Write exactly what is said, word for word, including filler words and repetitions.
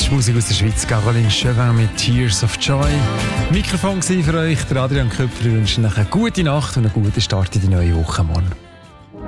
ist Musik aus der Schweiz. Caroline Chauvin mit Tears of Joy. Mikrofon war für euch, der Adrian Köpfler. Wir wünschen euch eine gute Nacht und einen guten Start in die neue Woche morgen.